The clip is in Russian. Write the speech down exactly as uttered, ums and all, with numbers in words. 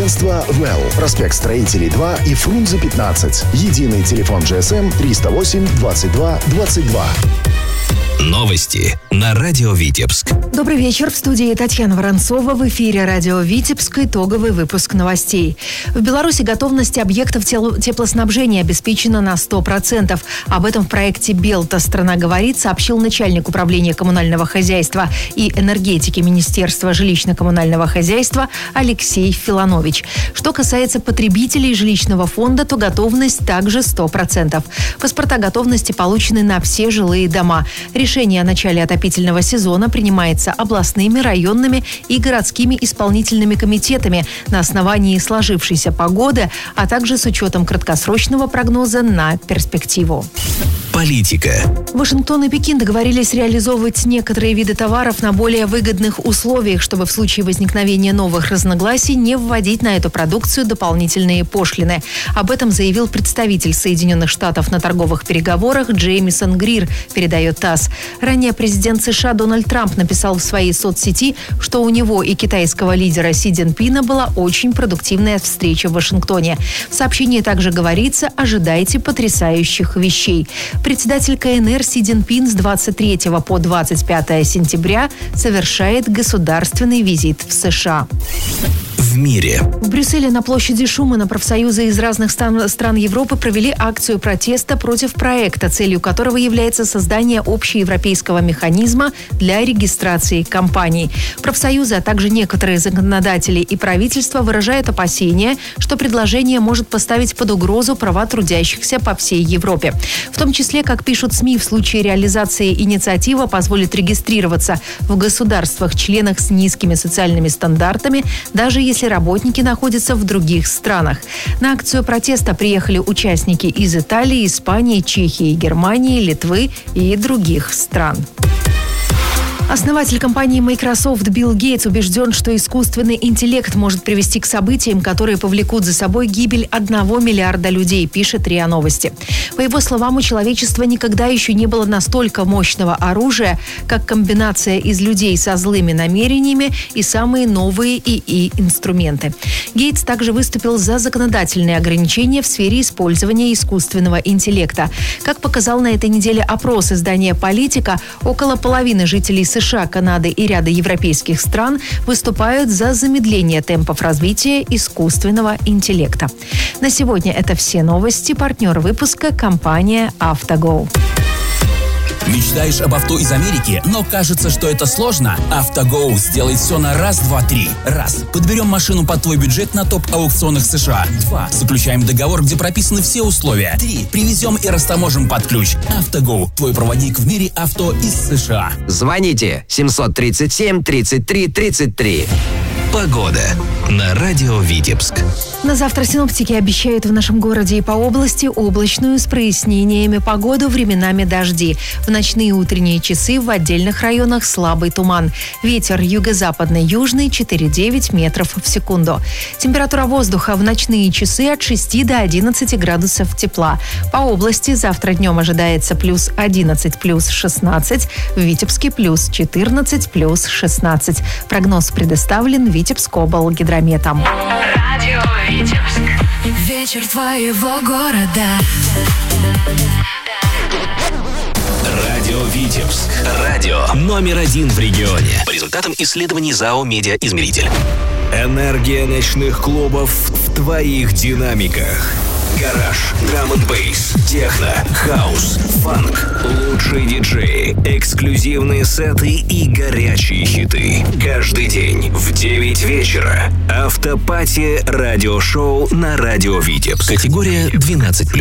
Агентство «Well». Проспект Строителей два и Фрунзе пятнадцать. Единый телефон джи эс эм триста восемь двадцать два двадцать два. Новости на радио Витебск. Добрый вечер. В студии Татьяна Воронцова. В эфире радио Витебск. Итоговый выпуск новостей. В Беларуси готовность объектов теплоснабжения обеспечена на сто процентов. Об этом в проекте «Белта. Страна говорит» сообщил начальник управления коммунального хозяйства и энергетики Министерства жилищно-коммунального хозяйства Алексей Филанович. Что касается потребителей жилищного фонда, то готовность также сто процентов. Паспорта готовности получены на все жилые дома. Решение о начале отопительного сезона принимается областными, районными и городскими исполнительными комитетами на основании сложившейся погоды, а также с учетом краткосрочного прогноза на перспективу. Политика. Вашингтон и Пекин договорились реализовывать некоторые виды товаров на более выгодных условиях, чтобы в случае возникновения новых разногласий не вводить на эту продукцию дополнительные пошлины. Об этом заявил представитель Соединенных Штатов на торговых переговорах Джеймисон Грир, передает ТАСС. Ранее президент США Дональд Трамп написал в своей соцсети, что у него и китайского лидера Си Цзиньпина была очень продуктивная встреча в Вашингтоне. В сообщении также говорится: ожидайте потрясающих вещей. Председатель ка эн эр Си Цзиньпин с двадцать третьего по двадцать пятое сентября совершает государственный визит в США. В мире. В Брюсселе на площади Шумана профсоюзы из разных стран, стран Европы провели акцию протеста против проекта, целью которого является создание общеевропейского механизма для регистрации компаний. Профсоюзы, а также некоторые законодатели и правительство выражают опасения, что предложение может поставить под угрозу права трудящихся по всей Европе. В том числе, как пишут СМИ, в случае реализации инициатива позволит регистрироваться в государствах-членах с низкими социальными стандартами, даже если работники находятся в других странах. На акцию протеста приехали участники из Италии, Испании, Чехии, Германии, Литвы и других стран. Основатель компании Microsoft Билл Гейтс убежден, что искусственный интеллект может привести к событиям, которые повлекут за собой гибель одного миллиарда людей, пишет РИА Новости. По его словам, у человечества никогда еще не было настолько мощного оружия, как комбинация из людей со злыми намерениями и самые новые ИИ-инструменты. Гейтс также выступил за законодательные ограничения в сфере использования искусственного интеллекта. Как показал на этой неделе опрос издания «Политика», около половины жителей США, Канады и ряда европейских стран выступают за замедление темпов развития искусственного интеллекта. На сегодня это все новости. Партнер выпуска – компания «Автого». Мечтаешь об авто из Америки, но кажется, что это сложно? «Автого» сделает все на раз, два, три. Раз. Подберем машину под твой бюджет на топ-аукционах США. Два. Заключаем договор, где прописаны все условия. Три. Привезем и растаможим под ключ. «Автого» – твой проводник в мире авто из США. Звоните семьсот тридцать семь тридцать три тридцать три. Погода на радио Витебск. На завтра синоптики обещают в нашем городе и по области облачную с прояснениями погоду, временами дожди. В ночные и утренние часы в отдельных районах слабый туман. Ветер юго-западный, южный четыре-девять метров в секунду. Температура воздуха в ночные часы от шести до одиннадцати градусов тепла. По области завтра днем ожидается плюс одиннадцать, плюс шестнадцать. В Витебске плюс четырнадцать, плюс шестнадцать. Прогноз предоставлен Витебскоблгидрометом. Радио Витебск. Вечер твоего города. Радио Витебск. Радио номер один в регионе. По результатам исследований ЗАО «Медиаизмеритель». Энергия ночных клубов в твоих динамиках. Гараж, драм-н-бейс, техно, хаус, фанк, лучшие диджеи, эксклюзивные сеты и горячие хиты. Каждый день в девять вечера. Автопати радиошоу на радио Витебск. Категория двенадцать плюс.